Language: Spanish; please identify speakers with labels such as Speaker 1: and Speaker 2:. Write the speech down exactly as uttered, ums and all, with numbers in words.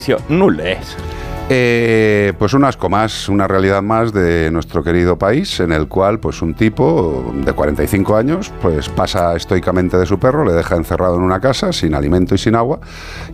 Speaker 1: Nules.
Speaker 2: Eh, pues un asco más, una realidad más de nuestro querido país, en el cual pues un tipo de cuarenta y cinco años pues pasa estoicamente de su perro, le deja encerrado en una casa sin alimento y sin agua.